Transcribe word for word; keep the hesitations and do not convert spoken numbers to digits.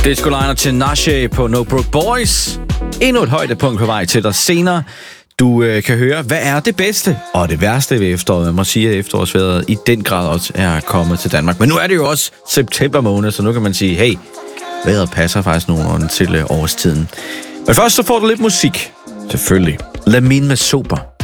Discoliner til Nashe på No Broke Boys. Endnu et højdepunkt på vej til dig senere. Du øh, kan høre, hvad er det bedste og det værste ved efteråret. Man må sige, at efterårsvejret i den grad også er kommet til Danmark. Men nu er det jo også september måned, så nu kan man sige, hey, vejret passer faktisk nogenlunde til øh, årstiden. Men først så får du lidt musik. Selvfølgelig. Lamine med Sober.